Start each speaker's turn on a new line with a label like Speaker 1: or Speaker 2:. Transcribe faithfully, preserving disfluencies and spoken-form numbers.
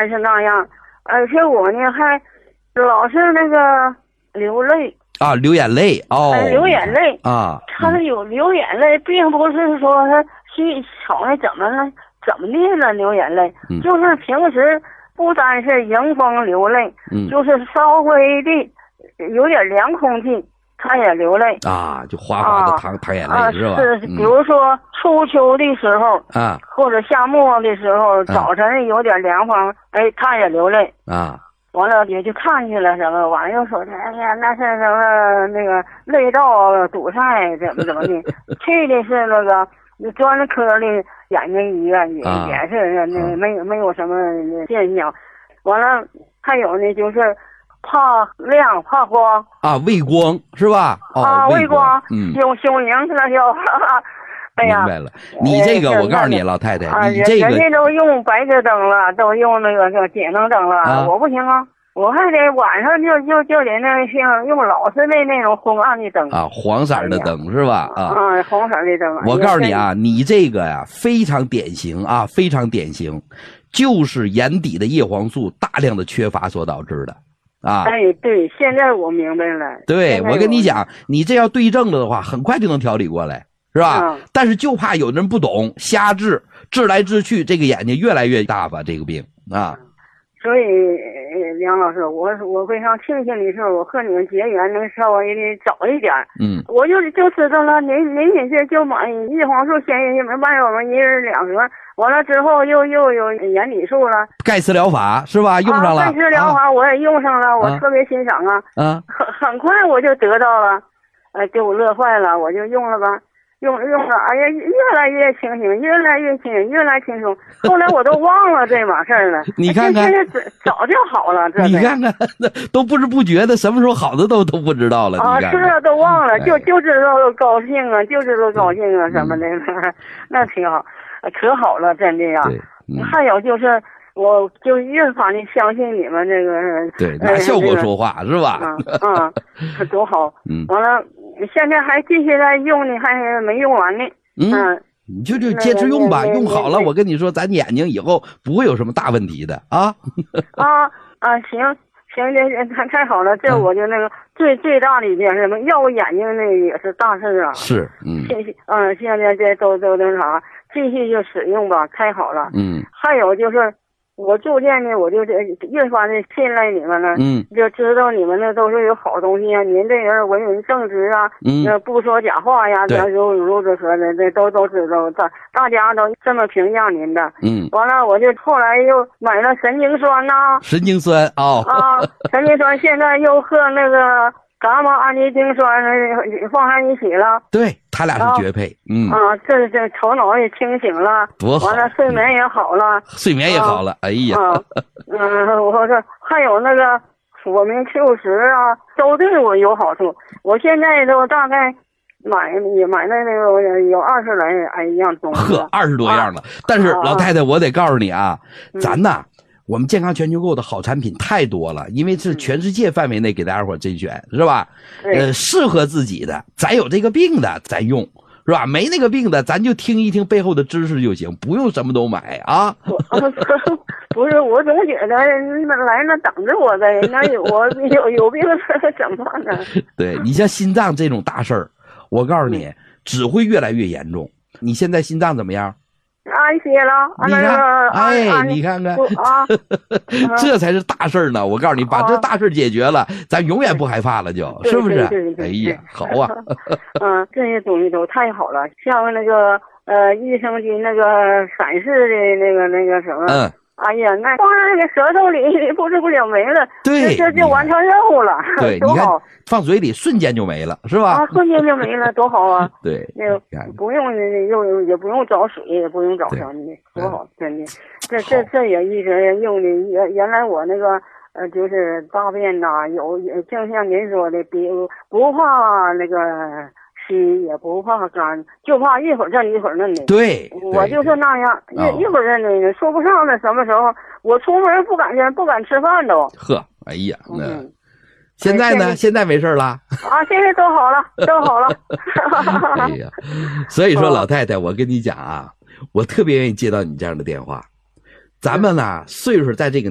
Speaker 1: 单是那样，而且我呢还老是那个流泪
Speaker 2: 啊，流眼泪哦，
Speaker 1: 呃、流眼泪
Speaker 2: 啊。
Speaker 1: 他有流眼泪，并不是说他去瞅他怎么了，怎么的了流眼泪，
Speaker 2: 嗯、
Speaker 1: 就是平时不单是迎风流泪，
Speaker 2: 嗯，
Speaker 1: 就是稍微的有点凉空气。他也流泪
Speaker 2: 啊，就哗哗的淌淌眼泪、
Speaker 1: 啊、
Speaker 2: 是吧？
Speaker 1: 是，比如说初秋的时候
Speaker 2: 啊，
Speaker 1: 或者夏末的时候，
Speaker 2: 啊、
Speaker 1: 早晨有点凉风，哎，他也流泪
Speaker 2: 啊。
Speaker 1: 完了也去看去了什么，完了又说，哎呀，那是什么那个泪道堵塞怎么怎么的，去的是那个专科的眼睛医院，也、啊、也是那没有没有什么现象。完了还有呢，就是。怕亮怕光
Speaker 2: 啊，畏光是吧？哦、
Speaker 1: 啊，畏光，
Speaker 2: 嗯，
Speaker 1: 胸胸营那叫。哎呀，
Speaker 2: 明白了。你这个，我告诉你，老太太，
Speaker 1: 啊、
Speaker 2: 你这个
Speaker 1: 人家都用白炽灯了，都用那个叫节能灯了，啊、我不行啊，我还得晚上就就就得那像用老式的那种昏暗的灯
Speaker 2: 啊，黄色的灯、哎、是吧？啊，
Speaker 1: 啊，红色的灯。
Speaker 2: 我告诉你啊，你这个呀、啊、非常典型啊，非常典型，就是眼底的叶黄素大量的缺乏所导致的。啊，
Speaker 1: 哎，对，现在我明白了。
Speaker 2: 对，我跟你讲，你这要对症了的话，很快就能调理过来，是吧？嗯、但是就怕有人不懂，瞎治，治来治去，这个眼睛越来越大吧，这个病啊。
Speaker 1: 所以，梁老师，我我非常庆幸的是，我和你们结缘能稍微的早一点。
Speaker 2: 嗯，
Speaker 1: 我就就知道了，您您也是就买叶黄素鲜叶门半有门一人两盒。完了之后又又有眼底素了，
Speaker 2: 钙丝疗法是吧？用上了，
Speaker 1: 啊、钙丝疗法我也用上了，啊、我特别欣赏啊。
Speaker 2: 啊，
Speaker 1: 很很快我就得到了，呃，给我乐坏了，我就用了吧，用用了，哎呀，越来越清醒，越来越清醒，越来越轻松。后来我都忘了这码事儿了。
Speaker 2: 你看看，
Speaker 1: 现在早就好了，这
Speaker 2: 你看看，都不知不觉的，什么时候好的都都不知道了。
Speaker 1: 啊，是啊，都忘了，就就知道高兴啊，就知道高兴啊什么的，嗯、那挺好。可好了，真的呀！
Speaker 2: 嗯、
Speaker 1: 还有就是，我就越发的相信你们这个。
Speaker 2: 对，拿效果说话、呃、是吧？
Speaker 1: 嗯嗯，多好。
Speaker 2: 嗯。
Speaker 1: 完了，现在还继续在用呢，还没用完呢。
Speaker 2: 嗯。嗯你就就接着用吧，用好了，我跟你说，咱眼睛以后不会有什么大问题的啊。
Speaker 1: 啊啊，行行，这太太好了，这我就那个、嗯、最最大的一件事嘛，要我眼睛那也是大事啊。
Speaker 2: 是，嗯。
Speaker 1: 现嗯，现在这都都那啥。继续就使用吧，太好了。
Speaker 2: 嗯，
Speaker 1: 还有就是我逐渐的，我就越发的信赖你们了。
Speaker 2: 嗯，
Speaker 1: 就知道你们那都是有好东西啊，您这人为人正直啊，
Speaker 2: 嗯，
Speaker 1: 不说假话呀，
Speaker 2: 对，
Speaker 1: 如如这说的，这都都知道，大大家都这么评价您的。
Speaker 2: 嗯，
Speaker 1: 完了，我就后来又买了神经酸呐、啊，
Speaker 2: 神经酸哦，
Speaker 1: 啊，神经酸，现在又喝那个伽马氨基丁酸放在一起了。
Speaker 2: 对。他俩是绝配，啊、嗯
Speaker 1: 啊，这这头脑也清醒了，
Speaker 2: 多好，
Speaker 1: 完了睡眠也好了，
Speaker 2: 睡眠也好了，啊、哎呀，
Speaker 1: 啊，嗯，我说还有那个我们 Q 十啊，都对我有好处。我现在都大概买也买了那个有二十来哎样东西，
Speaker 2: 呵，二十多样了。啊、但是老太太，我得告诉你啊，啊咱呐。我们健康全球购的好产品太多了，因为是全世界范围内给大家伙甄选，是吧？呃，适合自己的，咱有这个病的咱用，是吧？没那个病的，咱就听一听背后的知识就行，不用什么都买啊。
Speaker 1: 不是，我总觉得来那等着我的，那有我有有病怎么办呢？
Speaker 2: 对，你像心脏这种大事儿，我告诉你，只会越来越严重。你现在心脏怎么样？
Speaker 1: 安歇了，
Speaker 2: 你看，
Speaker 1: 那
Speaker 2: 哎，
Speaker 1: 安
Speaker 2: 你看看，
Speaker 1: 啊，
Speaker 2: 这才是大事呢！我告诉你，把这大事解决了，咱永远不害怕了就，就
Speaker 1: 是
Speaker 2: 不是？
Speaker 1: 对对对
Speaker 2: 哎呀，好啊！
Speaker 1: 嗯，这些东西都太好了，像那个呃益生菌那个闪示的那个那个什么，
Speaker 2: 嗯。
Speaker 1: 哎呀，那放在那个舌头里，不知不觉没了，
Speaker 2: 对，
Speaker 1: 这就完成任务了。
Speaker 2: 对，你看放嘴里瞬间就没了，是吧？
Speaker 1: 啊，瞬间就没了，多好啊！
Speaker 2: 对，
Speaker 1: 那个不用又也不用找水，也不用找什么的，多好，真的。这这这也一直用的，原原来我那个呃，就是大便呐，有就像您说的，比不怕那个。稀也不怕干，就怕一会儿这一会儿那的。
Speaker 2: 对，
Speaker 1: 我就是那样，一一会儿这的，说不上了什么时候。我出门不敢不敢吃饭都。
Speaker 2: 呵，哎呀，那、嗯、现在呢？现在没事了。
Speaker 1: 啊，现在都好了，都好了。
Speaker 2: 哎呀，所以说老太太，我跟你讲啊，我特别愿意接到你这样的电话。咱们呢，岁数在这个。